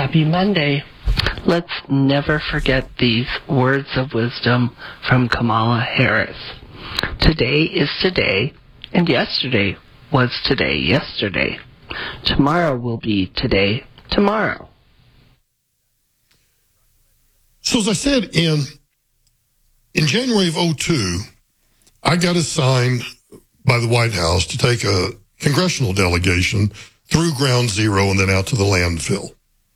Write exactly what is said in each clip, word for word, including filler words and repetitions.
Happy Monday. Let's never forget these words of wisdom from Kamala Harris. Today is today, and yesterday was today yesterday. Tomorrow will be today tomorrow. So as I said, in in January of oh two, I got assigned by the White House to take a congressional delegation through Ground Zero and then out to the landfill.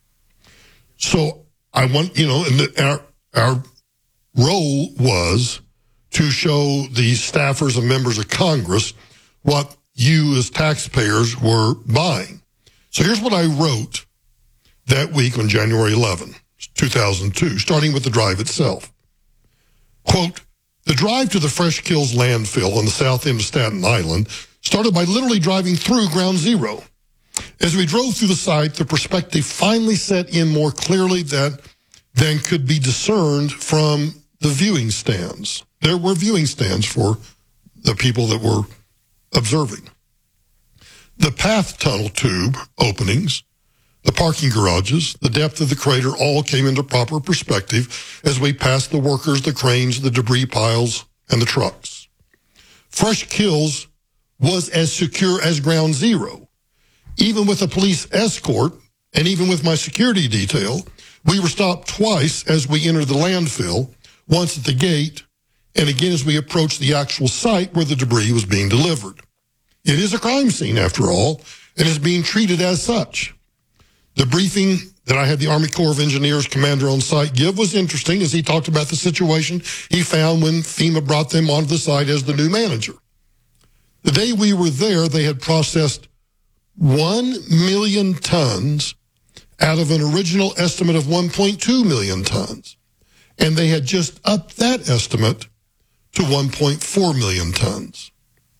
So I want, you know, and the, our, our role was to show the staffers and members of Congress what you as taxpayers were buying. So here's what I wrote that week on January eleventh, two thousand two, starting with the drive itself. Quote, the drive to the Fresh Kills landfill on the south end of Staten Island started by literally driving through Ground Zero. As we drove through the site, the perspective finally set in more clearly that than could be discerned from the viewing stands. There were viewing stands for the people that were observing. The path tunnel tube openings, the parking garages, the depth of the crater all came into proper perspective as we passed the workers, the cranes, the debris piles, and the trucks. Fresh Kills was as secure as Ground Zero. Even with a police escort, and even with my security detail, we were stopped twice as we entered the landfill, once at the gate, and again as we approached the actual site where the debris was being delivered. It is a crime scene, after all, and is being treated as such. The briefing that I had the Army Corps of Engineers commander on site give was interesting as he talked about the situation he found when FEMA brought them onto the site as the new manager. The day we were there, they had processed one million tons out of an original estimate of one point two million tons. And they had just upped that estimate to one point four million tons.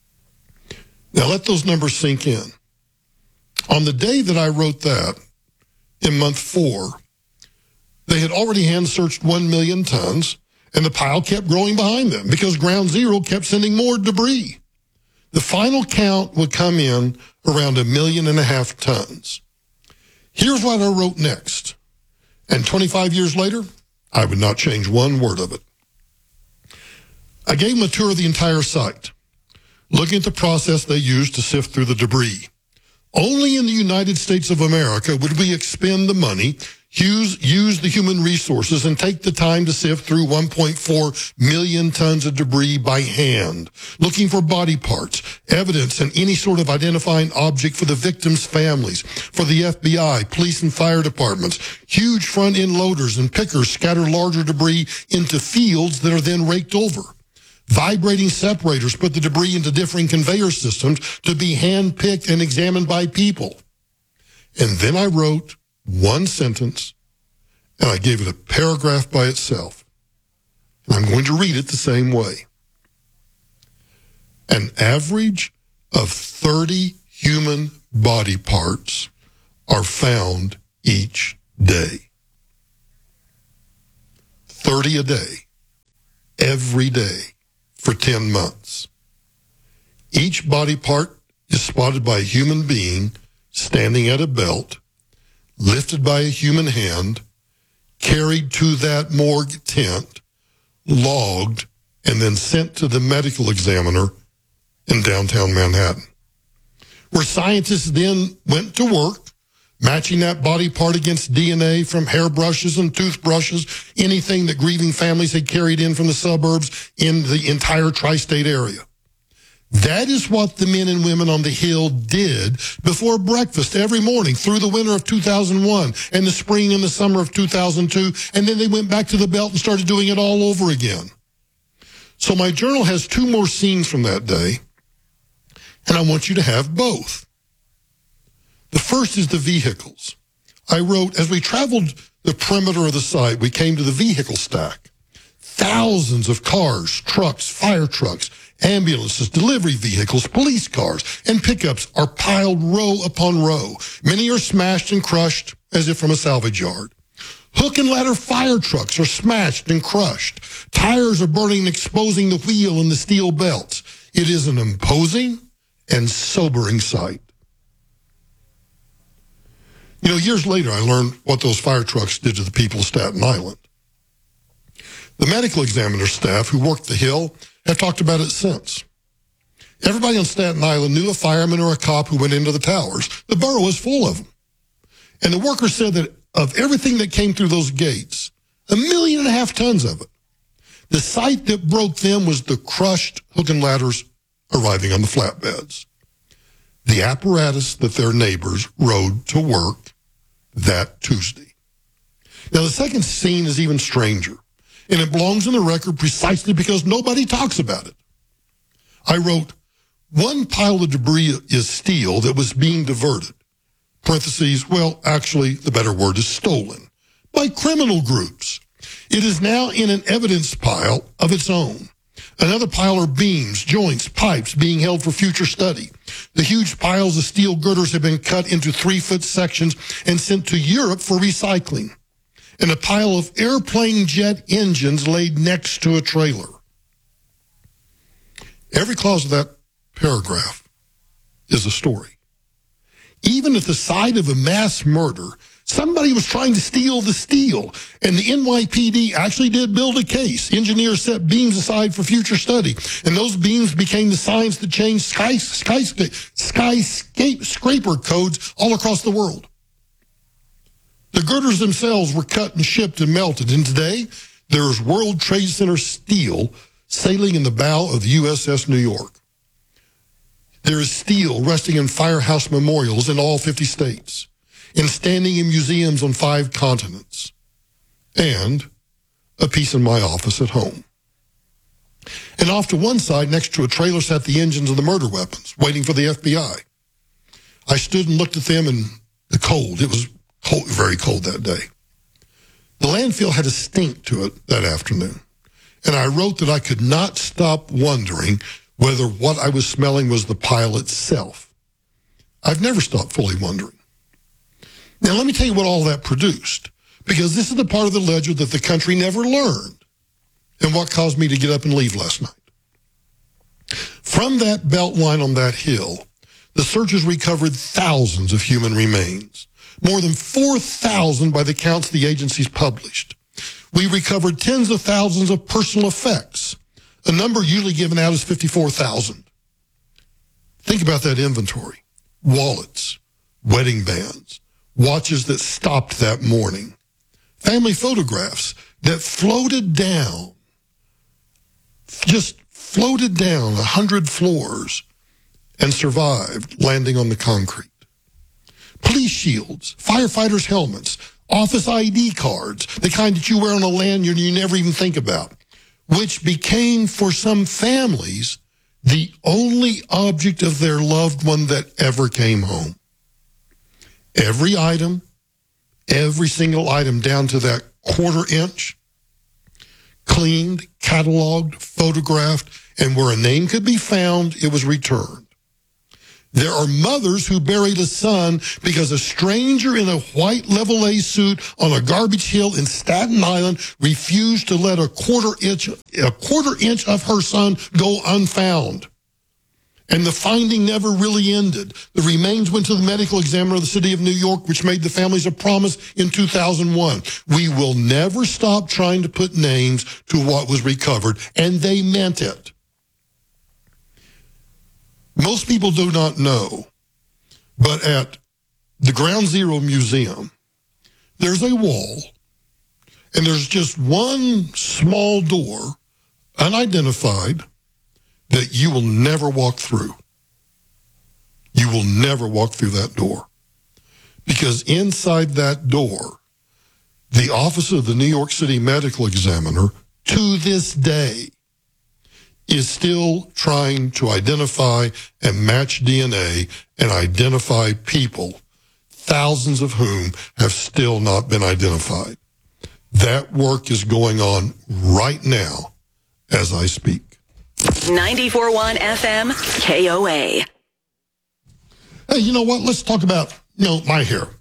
Now let those numbers sink in. On the day that I wrote that, in month four, they had already hand-searched one million tons, and the pile kept growing behind them because Ground Zero kept sending more debris. The final count would come in around a million and a half tons. Here's what I wrote next. And twenty-five years later, I would not change one word of it. I gave them a tour of the entire site, looking at the process they used to sift through the debris. Only in the United States of America would we expend the money, use, use the human resources, and take the time to sift through one point four million tons of debris by hand, looking for body parts, evidence, and any sort of identifying object for the victims' families, for the F B I, police and fire departments. Huge front-end loaders and pickers scatter larger debris into fields that are then raked over. Vibrating separators put the debris into differing conveyor systems to be hand-picked and examined by people. And then I wrote one sentence, and I gave it a paragraph by itself. And I'm going to read it the same way. An average of thirty human body parts are found each day. thirty a day, every day, for ten months. Each body part is spotted by a human being standing at a belt, lifted by a human hand, carried to that morgue tent, logged, and then sent to the medical examiner in downtown Manhattan, where scientists then went to work, matching that body part against D N A from hairbrushes and toothbrushes, anything that grieving families had carried in from the suburbs in the entire tri-state area. That is what the men and women on the Hill did before breakfast every morning through the winter of two thousand one and the spring and the summer of two thousand two, and then they went back to the belt and started doing it all over again. So my journal has two more scenes from that day, and I want you to have both. The first is the vehicles. I wrote, as we traveled the perimeter of the site, we came to the vehicle stack. Thousands of cars, trucks, fire trucks, ambulances, delivery vehicles, police cars, and pickups are piled row upon row. Many are smashed and crushed as if from a salvage yard. Hook and ladder fire trucks are smashed and crushed. Tires are burning and exposing the wheel and the steel belts. It is an imposing and sobering sight. You know, years later, I learned what those fire trucks did to the people of Staten Island. The medical examiner staff who worked the Hill have talked about it since. Everybody on Staten Island knew a fireman or a cop who went into the towers. The borough was full of them. And the workers said that of everything that came through those gates, a million and a half tons of it, the sight that broke them was the crushed hook and ladders arriving on the flatbeds. The apparatus that their neighbors rode to work that Tuesday. Now, the second scene is even stranger, and it belongs in the record precisely because nobody talks about it. I wrote, one pile of debris is steel that was being diverted. Parentheses, well, actually, the better word is stolen by criminal groups. It is now in an evidence pile of its own. Another pile are beams, joints, pipes being held for future study. The huge piles of steel girders have been cut into three-foot sections and sent to Europe for recycling. And a pile of airplane jet engines laid next to a trailer. Every clause of that paragraph is a story. Even at the site of a mass murder, somebody was trying to steal the steel, and the N Y P D actually did build a case. Engineers set beams aside for future study, and those beams became the signs that changed sky, skyscape, skyscraper codes all across the world. The girders themselves were cut and shipped and melted, and today there is World Trade Center steel sailing in the bow of the U S S New York. There is steel resting in firehouse memorials in all fifty states, and standing in museums on five continents, and a piece in my office at home. And off to one side, next to a trailer, sat the engines of the murder weapons, waiting for the F B I. I stood and looked at them in the cold. It was cold, very cold that day. The landfill had a stink to it that afternoon, and I wrote that I could not stop wondering whether what I was smelling was the pile itself. I've never stopped fully wondering. Now, let me tell you what all that produced, because this is the part of the ledger that the country never learned, and what caused me to get up and leave last night. From that belt line on that hill, the searchers recovered thousands of human remains, more than four thousand by the counts the agencies published. We recovered tens of thousands of personal effects, a number usually given out as fifty-four thousand. Think about that inventory. Wallets, wedding bands, watches that stopped that morning, family photographs that floated down, just floated down a hundred floors and survived landing on the concrete. Police shields, firefighters' helmets, office I D cards, the kind that you wear on a lanyard you never even think about, which became for some families the only object of their loved one that ever came home. Every item, every single item down to that quarter inch, cleaned, cataloged, photographed, and where a name could be found, it was returned. There are mothers who buried a son because a stranger in a white level A suit on a garbage hill in Staten Island refused to let a quarter inch, a quarter inch of her son go unfound. And the finding never really ended. The remains went to the medical examiner of the city of New York, which made the families a promise in two thousand one. We will never stop trying to put names to what was recovered, and they meant it. Most people do not know, but at the Ground Zero Museum, there's a wall, and there's just one small door, unidentified, that you will never walk through. You will never walk through that door. Because inside that door, the office of the New York City Medical Examiner, to this day, is still trying to identify and match D N A and identify people, thousands of whom have still not been identified. That work is going on right now as I speak. ninety-four point one F M, K O A. Hey, you know what? Let's talk about, you know, my hair.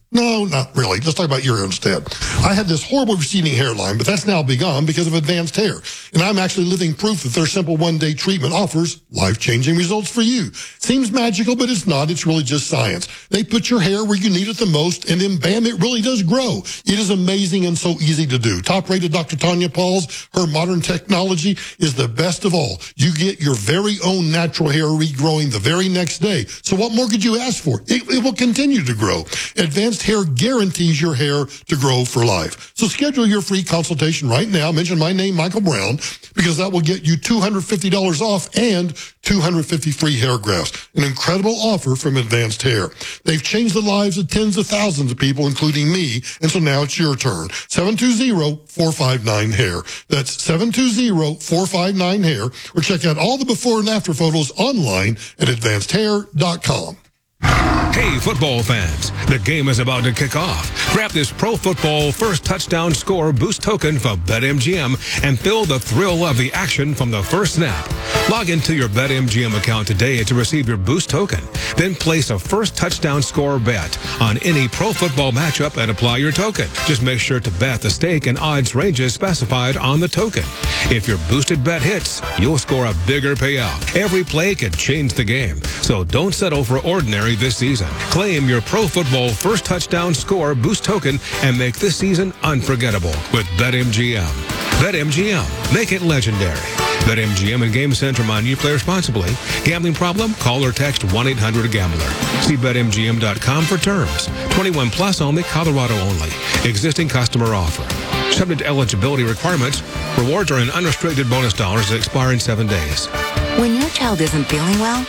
No, not really. Let's talk about your hair instead. I had this horrible receding hairline, but that's now begun because of Advanced Hair. And I'm actually living proof that their simple one-day treatment offers life-changing results for you. Seems magical, but it's not. It's really just science. They put your hair where you need it the most, and then bam, it really does grow. It is amazing and so easy to do. Top-rated Doctor Tanya Pauls, her modern technology is the best of all. You get your very own natural hair regrowing the very next day. So what more could you ask for? It, it will continue to grow. Advanced Hair guarantees your hair to grow for life. So schedule your free consultation right now. Mention my name, Michael Brown, because that will get you two hundred fifty dollars off and two hundred fifty free hair grafts. An incredible offer from Advanced Hair. They've changed the lives of tens of thousands of people, including me, and so now it's your turn. seven two zero, four five nine, hair. That's seven two zero, four five nine, hair, or check out all the before and after photos online at advanced hair dot com. Hey, football fans, the game is about to kick off. Grab this Pro Football First Touchdown Score Boost token from BetMGM and feel the thrill of the action from the first snap. Log into your BetMGM account today to receive your Boost token. Then place a first touchdown score bet on any pro football matchup and apply your token. Just make sure to bet the stake and odds ranges specified on the token. If your boosted bet hits, you'll score a bigger payout. Every play can change the game, so don't settle for ordinary this season. Claim your Pro Football First Touchdown Score Boost token and make this season unforgettable with BetMGM. BetMGM. Make it legendary. BetMGM and Game Center remind you play responsibly. Gambling problem? Call or text one eight hundred gambler. See Bet M G M dot com for terms. twenty-one plus only, Colorado only. Existing customer offer. Subject to eligibility requirements. Rewards are in unrestricted bonus dollars that expire in seven days. When your child isn't feeling well,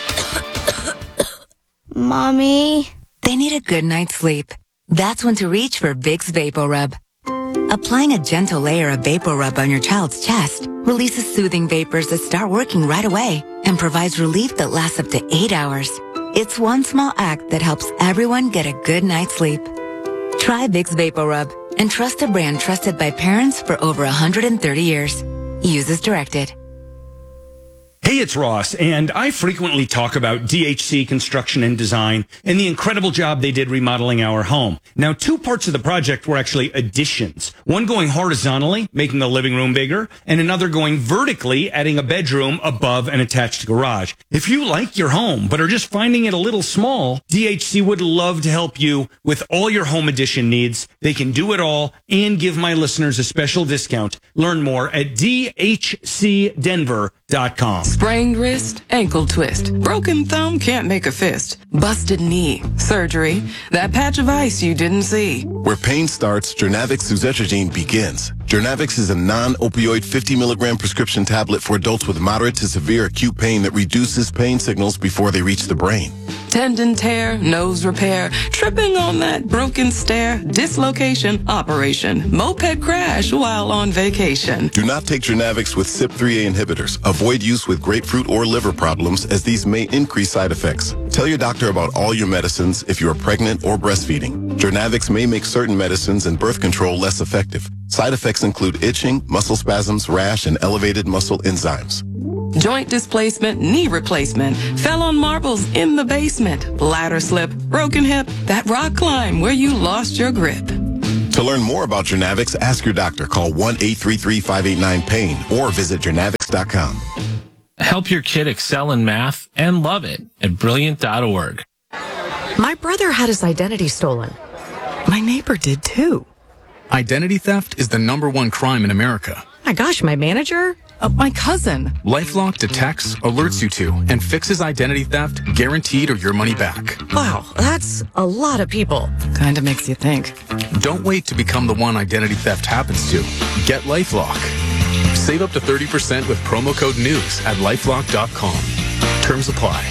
Mommy, they need a good night's sleep. That's when to reach for Vicks Vapor Rub. Applying a gentle layer of Vapor Rub on your child's chest releases soothing vapors that start working right away and provides relief that lasts up to eight hours. It's one small act that helps everyone get a good night's sleep. Try Vicks Vapor Rub and trust a brand trusted by parents for over one hundred thirty years. Use as directed. Hey, it's Ross, and I frequently talk about D H C Construction and Design and the incredible job they did remodeling our home. Now, two parts of the project were actually additions. One going horizontally, making the living room bigger, and another going vertically, adding a bedroom above an attached garage. If you like your home, but are just finding it a little small, D H C would love to help you with all your home addition needs. They can do it all and give my listeners a special discount. Learn more at D H C denver dot com. Sprained wrist, ankle twist, broken thumb, can't make a fist, busted knee, surgery, that patch of ice you didn't see. Where pain starts, Journavx suzetrigine begins. Journavx is a non-opioid fifty milligram prescription tablet for adults with moderate to severe acute pain that reduces pain signals before they reach the brain. Tendon tear, nose repair, tripping on that broken stair, dislocation, operation, moped crash while on vacation. Do not take Journavx with C Y P three A inhibitors. Avoid use with grapefruit or liver problems, as these may increase side effects. Tell your doctor about all your medicines if you are pregnant or breastfeeding. Journavx may make certain medicines and birth control less effective. Side effects include itching, muscle spasms, rash, and elevated muscle enzymes. Joint displacement, knee replacement, fell on marbles in the basement, ladder slip, broken hip, that rock climb where you lost your grip. To learn more about Journavx, ask your doctor. Call one eight three three, five eight nine, pain or visit journavx dot com. Help your kid excel in math and love it at brilliant dot org. My brother had his identity stolen. My neighbor did too. Identity theft is the number one crime in America. My gosh, my manager? Uh, my cousin. LifeLock detects, alerts you to, and fixes identity theft, guaranteed or your money back. Wow, that's a lot of people. Kind of makes you think. Don't wait to become the one identity theft happens to. Get LifeLock. Save up to thirty percent with promo code NEWS at lifelock dot com. Terms apply.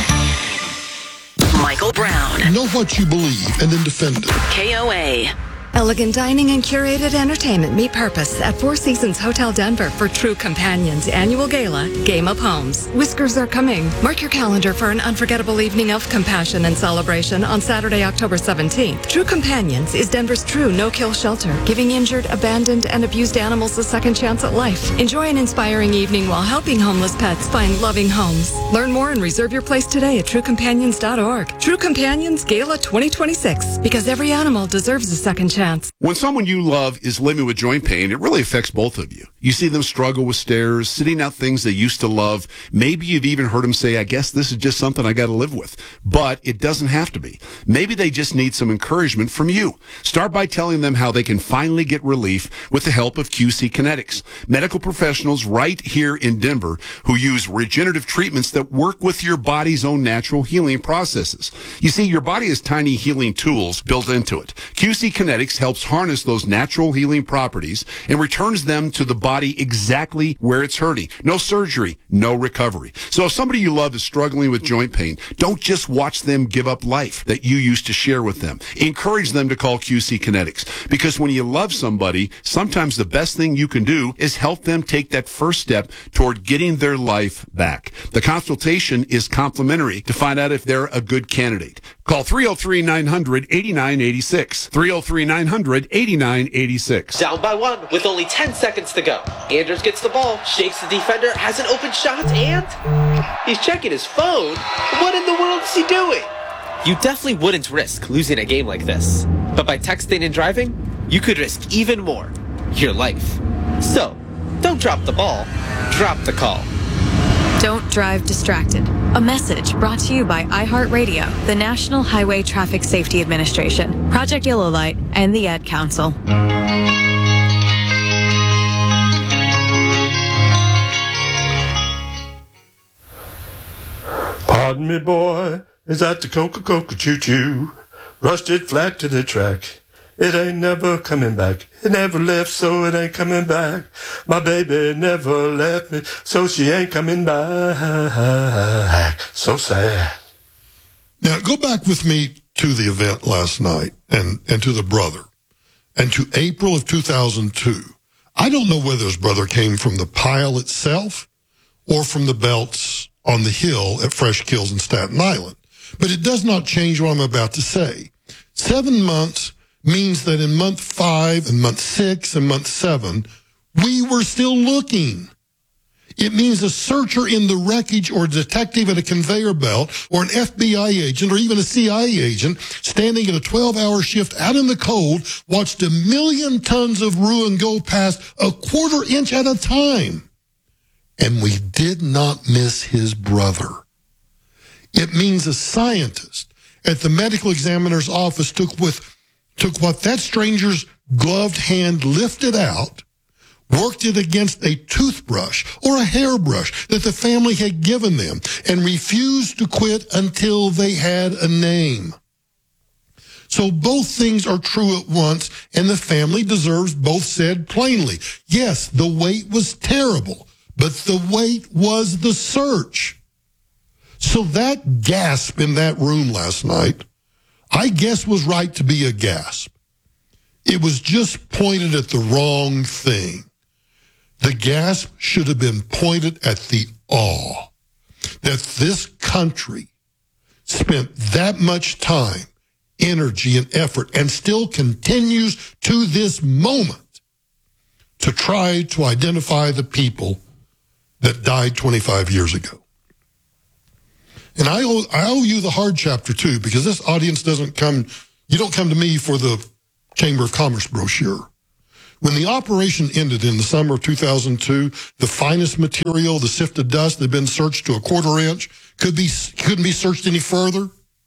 Michael Brown. Know what you believe and then defend it. K O A. Elegant dining and curated entertainment meet purpose at Four Seasons Hotel Denver for True Companions annual gala, Game of Homes. Whiskers are coming. Mark your calendar for an unforgettable evening of compassion and celebration on Saturday, October seventeenth. True Companions is Denver's true no-kill shelter, giving injured, abandoned, and abused animals a second chance at life. Enjoy an inspiring evening while helping homeless pets find loving homes. Learn more and reserve your place today at true companions dot org. True Companions Gala twenty twenty-six, because every animal deserves a second chance. When someone you love is living with joint pain, it really affects both of you. You see them struggle with stairs, sitting out things they used to love. Maybe you've even heard them say, I guess this is just something I got to live with. But it doesn't have to be. Maybe they just need some encouragement from you. Start by telling them how they can finally get relief with the help of Q C Kinetics. Medical professionals right here in Denver who use regenerative treatments that work with your body's own natural healing processes. You see, your body has tiny healing tools built into it. Q C Kinetics helps harness those natural healing properties and returns them to the body exactly where it's hurting. No surgery, no recovery. So if somebody you love is struggling with joint pain, don't just watch them give up life that you used to share with them. Encourage them to call Q C Kinetics, because when you love somebody, sometimes the best thing you can do is help them take that first step toward getting their life back. The consultation is complimentary to find out if they're a good candidate. Call three oh three, nine hundred, eighty-nine eighty-six. three oh three, nine hundred, eighty-nine eighty-six. Down by one with only ten seconds to go. Anders gets the ball, shakes the defender, has an open shot, and he's checking his phone. What in the world is he doing? You definitely wouldn't risk losing a game like this. But by texting and driving, you could risk even more. Your life. So, don't drop the ball. Drop the call. Don't drive distracted. A message brought to you by iHeartRadio, the National Highway Traffic Safety Administration, Project Yellow Light, and the Ad Council. Pardon me, boy, is that the Coca-Cola choo-choo? Rusted flat to the track. It ain't never coming back. It never left, so it ain't coming back. My baby never left me, so she ain't coming back. So sad. Now, go back with me to the event last night and, and to the brother and to April of two thousand two. I don't know whether his brother came from the pile itself or from the belts on the hill at Fresh Kills in Staten Island. But it does not change what I'm about to say. Seven months means that in month five and month six and month seven, we were still looking. It means a searcher in the wreckage or a detective at a conveyor belt or an F B I agent or even a C I A agent standing at a twelve-hour shift out in the cold watched a million tons of ruin go past a quarter inch at a time. And we did not miss his brother. It means a scientist at the medical examiner's office took with took what that stranger's gloved hand lifted out, worked it against a toothbrush or a hairbrush that the family had given them, and refused to quit until they had a name. So both things are true at once, and the family deserves both said plainly. Yes, the wait was terrible, but the wait was the search. So that gasp in that room last night, I guess, was right to be a gasp. It was just pointed at the wrong thing. The gasp should have been pointed at the awe that this country spent that much time, energy, and effort, and still continues to this moment to try to identify the people that died twenty-five years ago. And I owe, I owe you the hard chapter, too, because this audience doesn't come, you don't come to me for the Chamber of Commerce brochure. When the operation ended in the summer of two thousand two, the finest material, the sifted dust that had been searched to a quarter inch, could be, couldn't be searched any further,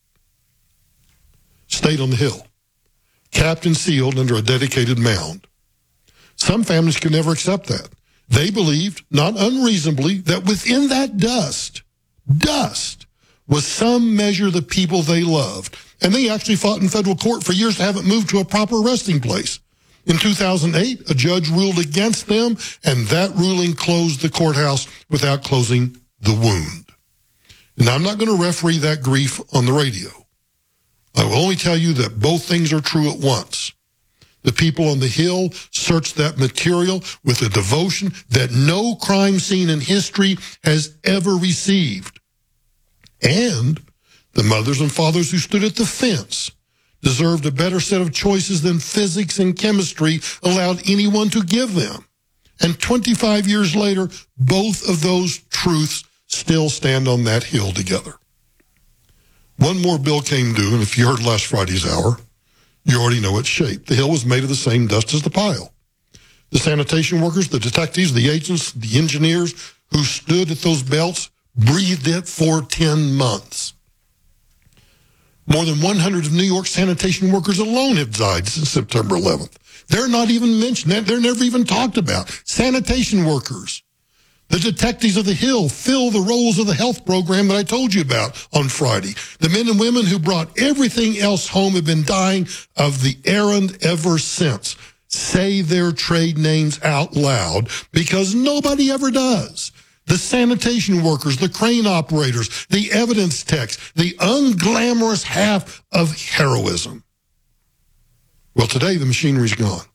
stayed on the hill, capped and sealed under a dedicated mound. Some families could never accept that. They believed, not unreasonably, that within that dust, dust, was some measure the people they loved. And they actually fought in federal court for years to have it moved to a proper resting place. In two thousand eight, a judge ruled against them, and that ruling closed the courthouse without closing the wound. And I'm not going to referee that grief on the radio. I will only tell you that both things are true at once. The people on the Hill searched that material with a devotion that no crime scene in history has ever received. And the mothers and fathers who stood at the fence deserved a better set of choices than physics and chemistry allowed anyone to give them. And twenty-five years later, both of those truths still stand on that hill together. One more bill came due, and if you heard last Friday's hour, you already know its shape. The hill was made of the same dust as the pile. The sanitation workers, the detectives, the agents, the engineers who stood at those belts breathed it for ten months. More than one hundred of New York sanitation workers alone have died since September eleventh. They're not even mentioned. They're never even talked about. Sanitation workers. The detectives of the Hill fill the roles of the health program that I told you about on Friday. The men and women who brought everything else home have been dying of the errand ever since. Say their trade names out loud, because nobody ever does. The sanitation workers, the crane operators, the evidence techs, the unglamorous half of heroism. Well, today the machinery's gone.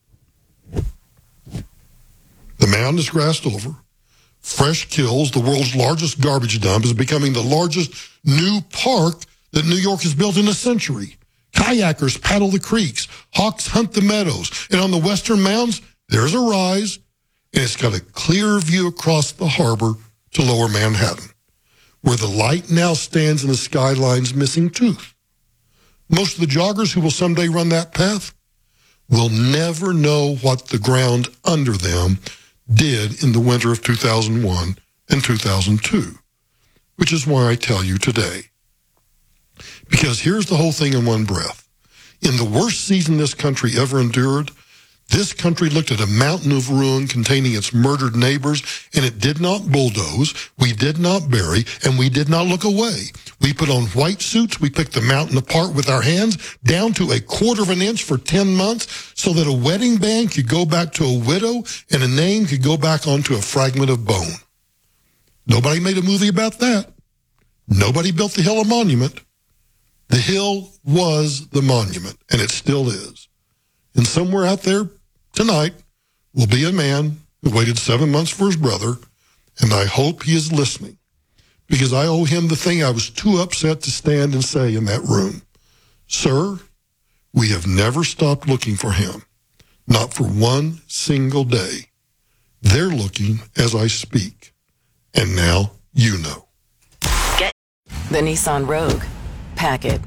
The mound is grassed over. Fresh Kills, the world's largest garbage dump, is becoming the largest new park that New York has built in a century. Kayakers paddle the creeks. Hawks hunt the meadows. And on the western mounds, there's a rise, and it's got a clear view across the harbor to lower Manhattan, where the light now stands in the skyline's missing tooth. Most of the joggers who will someday run that path will never know what the ground under them did in the winter of two thousand one and two thousand two, which is why I tell you today. Because here's the whole thing in one breath. In the worst season this country ever endured, this country looked at a mountain of ruin containing its murdered neighbors, and it did not bulldoze, we did not bury, and we did not look away. We put on white suits, we picked the mountain apart with our hands, down to a quarter of an inch for ten months, so that a wedding band could go back to a widow, and a name could go back onto a fragment of bone. Nobody made a movie about that. Nobody built the Hill a monument. The Hill was the monument, and it still is. And somewhere out there tonight will be a man who waited seven months for his brother, and I hope he is listening, because I owe him the thing I was too upset to stand and say in that room. Sir, we have never stopped looking for him, not for one single day. They're looking as I speak, and now you know. Get the Nissan Rogue. Pack it.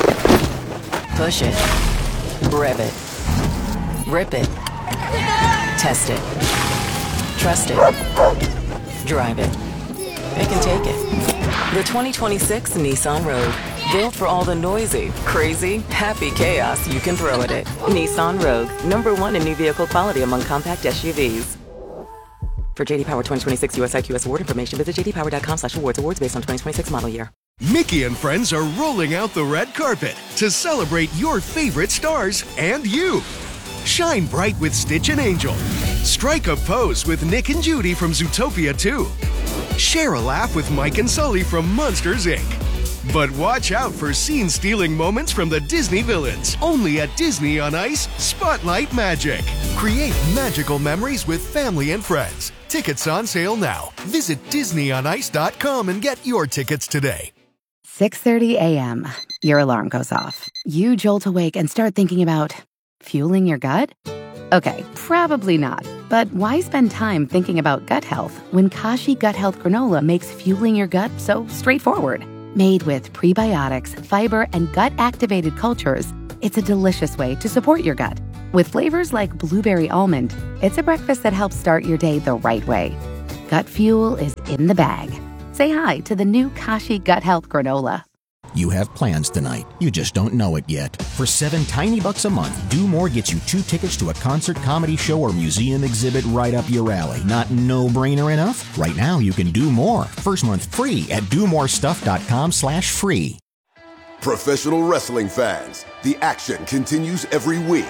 Push it. Rev it. Rip it. Test it. Trust it. Drive it. It can take it. The twenty twenty-six Nissan Rogue. Built for all the noisy, crazy, happy chaos you can throw at it. Nissan Rogue. Number one in new vehicle quality among compact S U Vs. For J D Power twenty twenty-six U S I Q S award information, visit j d power dot com slash awards. Awards based on twenty twenty-six model year. Mickey and friends are rolling out the red carpet to celebrate your favorite stars and you. Shine bright with Stitch and Angel. Strike a pose with Nick and Judy from Zootopia two. Share a laugh with Mike and Sully from Monsters, Incorporated. But watch out for scene-stealing moments from the Disney villains. Only at Disney on Ice, Spotlight Magic. Create magical memories with family and friends. Tickets on sale now. Visit disney on ice dot com and get your tickets today. six thirty a.m. Your alarm goes off. You jolt awake and start thinking about fueling your gut? Okay, probably not. But why spend time thinking about gut health when Kashi Gut Health Granola makes fueling your gut so straightforward? Made with prebiotics, fiber, and gut-activated cultures, it's a delicious way to support your gut. With flavors like blueberry almond, it's a breakfast that helps start your day the right way. Gut fuel is in the bag. Say hi to the new Kashi Gut Health Granola. You have plans tonight. You just don't know it yet. For seven tiny bucks a month, Do More gets you two tickets to a concert, comedy show, or museum exhibit right up your alley. Not no-brainer enough? Right now, you can do more. First month free at do more stuff dot com slash free. Professional wrestling fans, the action continues every week.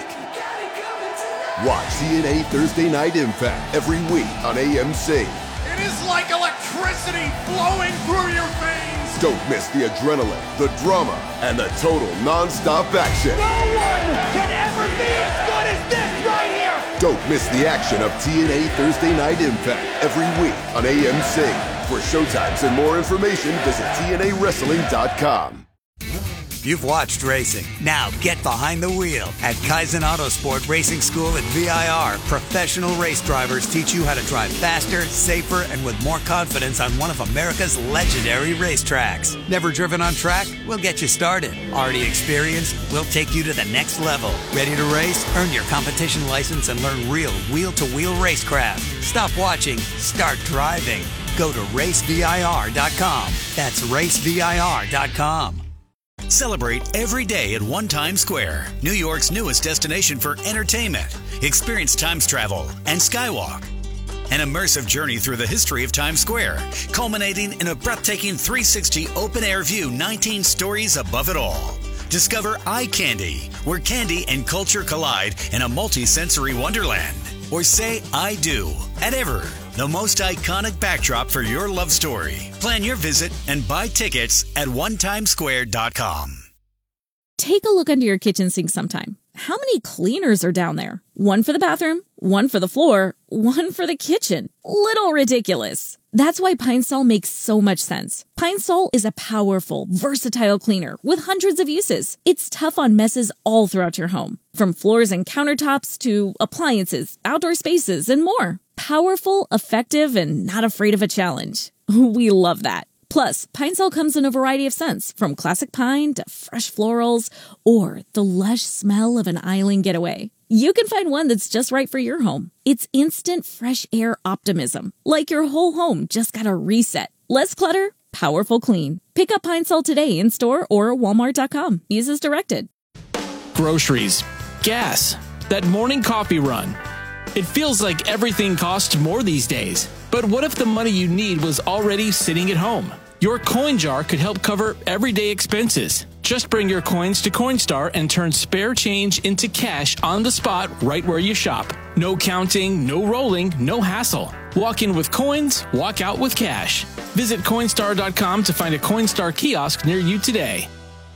Watch C N A Thursday Night Impact every week on A M C. It is like electricity flowing through your veins. Don't miss the adrenaline, the drama, and the total non-stop action. No one can ever be as good as this. Don't miss the action of T N A Thursday Night Impact every week on A M C. For showtimes and more information, visit T N A wrestling dot com. You've watched racing. Now get behind the wheel. At Kaizen Autosport Racing School at V I R, professional race drivers teach you how to drive faster, safer, and with more confidence on one of America's legendary racetracks. Never driven on track? We'll get you started. Already experienced? We'll take you to the next level. Ready to race? Earn your competition license and learn real wheel-to-wheel racecraft. Stop watching. Start driving. Go to race V I R dot com. That's race V I R dot com. Celebrate every day at One Times Square, New York's newest destination for entertainment. Experience Times Travel and Skywalk. An immersive journey through the history of Times Square, culminating in a breathtaking three sixty open-air view, nineteen stories above it all. Discover Eye Candy, where candy and culture collide in a multi-sensory wonderland. Or say I do at Ever, the most iconic backdrop for your love story. Plan your visit and buy tickets at one times square dot com. Take a look under your kitchen sink sometime. How many cleaners are down there? One for the bathroom, one for the floor, one for the kitchen. Little ridiculous. That's why Pine Sol makes so much sense. Pine Sol is a powerful, versatile cleaner with hundreds of uses. It's tough on messes all throughout your home, from floors and countertops to appliances, outdoor spaces, and more. Powerful, effective, and not afraid of a challenge. We love that. Plus, Pine Sol comes in a variety of scents, from classic pine to fresh florals, or the lush smell of an island getaway. You can find one that's just right for your home. It's instant fresh air optimism, like your whole home just got a reset. Less clutter, powerful clean. Pick up Pine Sol today in store or walmart dot com. Use as directed. Groceries, gas, that morning coffee run. It feels like everything costs more these days. But what if the money you need was already sitting at home? Your coin jar could help cover everyday expenses. Just bring your coins to Coinstar and turn spare change into cash on the spot right where you shop. No counting, no rolling, no hassle. Walk in with coins, walk out with cash. Visit Coinstar dot com to find a Coinstar kiosk near you today.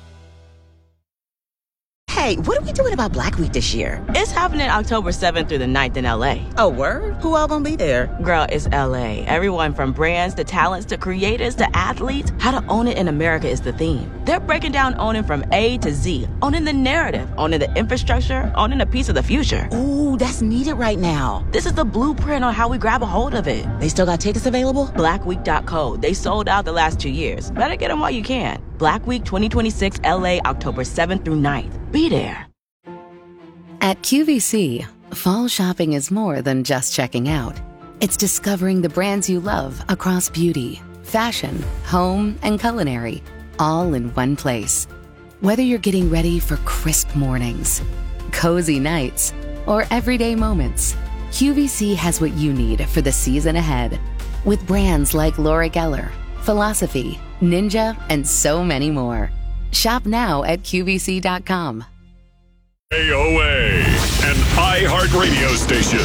Hey, what are we doing about Black Week this year? It's happening October seventh through the ninth in L A. Oh, word? Who all gonna be there? Girl, it's L A. Everyone from brands to talents to creators to athletes. How to own it in America is the theme. They're breaking down owning from A to Z. Owning the narrative, owning the infrastructure, owning a piece of the future. Ooh, that's needed right now. This is the blueprint on how we grab a hold of it. They still got tickets available? black week dot co. They sold out the last two years. Better get them while you can. Black Week twenty twenty-six L A, October seventh through ninth. Be there. At Q V C, fall shopping is more than just checking out. It's discovering the brands you love across beauty, fashion, home, and culinary, all in one place. Whether you're getting ready for crisp mornings, cozy nights, or everyday moments, Q V C has what you need for the season ahead. With brands like Laura Geller, Philosophy, Ninja, and so many more. Shop now at Q V C dot com. A O A, an iHeartRadio station.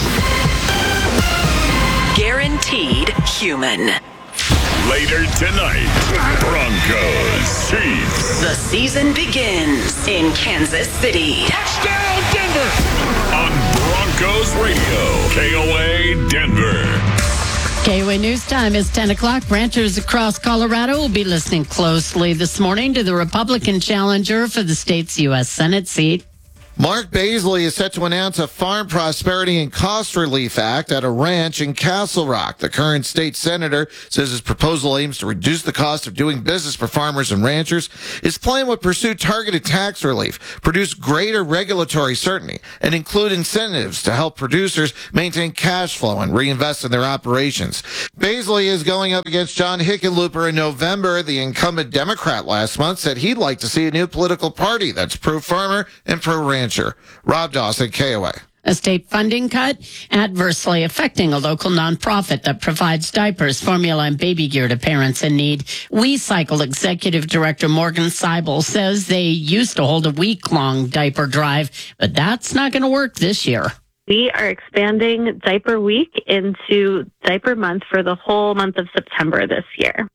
Guaranteed human. Later tonight, Broncos, Chiefs. The season begins in Kansas City. Touchdown, Denver! On Broncos Radio, K O A Denver. K O A News Time is ten o'clock. Ranchers across Colorado will be listening closely this morning to the Republican challenger for the state's U S Senate seat. Mark Baisley is set to announce a Farm Prosperity and Cost Relief Act at a ranch in Castle Rock. The current state senator says his proposal aims to reduce the cost of doing business for farmers and ranchers. His plan would pursue targeted tax relief, produce greater regulatory certainty, and include incentives to help producers maintain cash flow and reinvest in their operations. Baisley is going up against John Hickenlooper in November. The incumbent Democrat last month said he'd like to see a new political party that's pro-farmer and pro-rancher. Rob Dawson, K O A. A state funding cut adversely affecting a local nonprofit that provides diapers, formula, and baby gear to parents in need. WeCycle Executive Director Morgan Seibel says they used to hold a week-long diaper drive, but that's not going to work this year. We are expanding Diaper Week into Diaper Month for the whole month of September this year.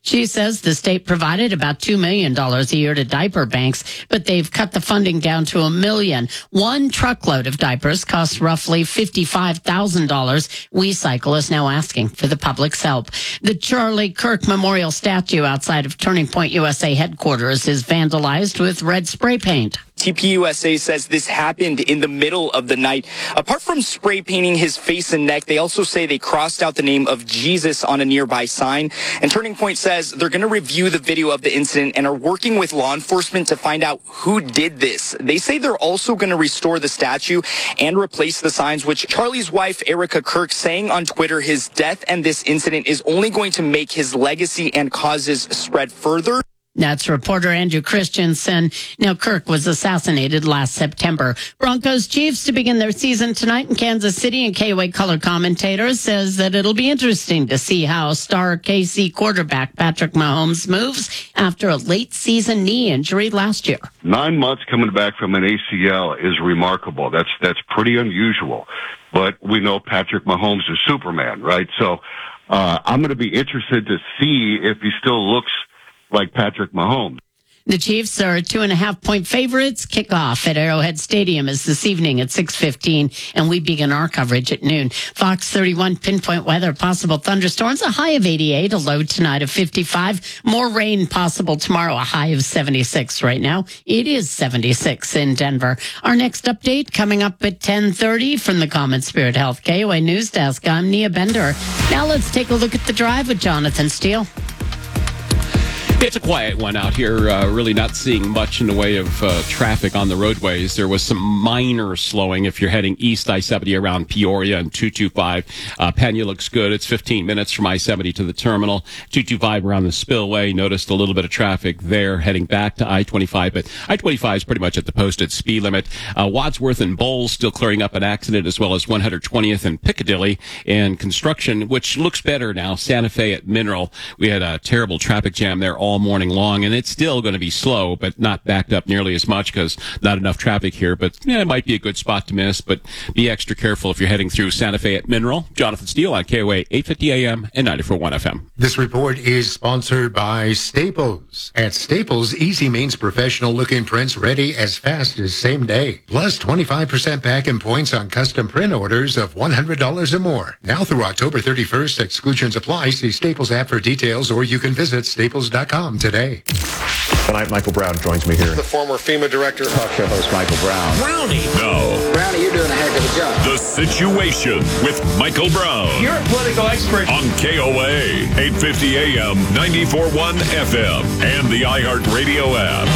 She says the state provided about two million dollars a year to diaper banks, but they've cut the funding down to a million. One truckload of diapers costs roughly fifty-five thousand dollars. WeCycle is now asking for the public's help. The Charlie Kirk Memorial statue outside of Turning Point U S A headquarters is vandalized with red spray paint. T P U S A says this happened in the middle of the night. Apart from spray painting his face and neck, they also say they crossed out the name of Jesus on a nearby sign. And Turning Point says they're going to review the video of the incident and are working with law enforcement to find out who did this. They say they're also going to restore the statue and replace the signs, which Charlie's wife, Erica Kirk, saying on Twitter his death and this incident is only going to make his legacy and causes spread further. That's reporter Andrew Christensen. Now, Kirk was assassinated last September. Broncos Chiefs to begin their season tonight in Kansas City, and K O A color commentator says that it'll be interesting to see how star K C quarterback Patrick Mahomes moves after a late season knee injury last year. Nine months coming back from an A C L is remarkable. That's that's pretty unusual. But we know Patrick Mahomes is Superman, right? So uh, I'm going to be interested to see if he still looks like Patrick Mahomes. The Chiefs are two and a half point favorites. Kickoff at Arrowhead Stadium is this evening at six fifteen, and we begin our coverage at noon. Fox thirty-one pinpoint weather, possible thunderstorms, a high of eighty-eight, a low tonight of fifty-five. More rain possible tomorrow, a high of seventy-six right now. It is seventy-six in Denver. Our next update coming up at ten thirty from the Common Spirit Health K O A News Desk. I'm Nia Bender. Now let's take a look at the drive with Jonathan Steele. It's a quiet one out here, uh, really not seeing much in the way of uh, traffic on the roadways. There was some minor slowing if you're heading east I seventy around Peoria and two twenty-five. Uh, Pena looks good. It's fifteen minutes from I seventy to the terminal. two twenty-five around the spillway. Noticed a little bit of traffic there heading back to I twenty-five, but I twenty-five is pretty much at the posted speed limit. Uh, Wadsworth and Bowles still clearing up an accident, as well as one hundred twentieth and Piccadilly, and construction, which looks better now. Santa Fe at Mineral. We had a terrible traffic jam there all all morning long, and it's still going to be slow, but not backed up nearly as much because not enough traffic here. But yeah, it might be a good spot to miss, but be extra careful if you're heading through Santa Fe at Mineral. Jonathan Steele on K O A eight fifty A M and ninety-four point one F M. This report is sponsored by Staples. At Staples, easy means professional-looking prints ready as fast as same day. Plus twenty-five percent back in points on custom print orders of one hundred dollars or more. Now through October thirty-first, exclusions apply. See Staples app for details, or you can visit staples dot com today. Tonight, Michael Brown joins me here. The former FEMA director. Talk show host Michael Brown. Brownie. No. Brownie, you're doing a heck of a job. The Situation with Michael Brown. You're a political expert. On K O A, eight fifty A M, ninety-four point one F M, and the iHeartRadio app.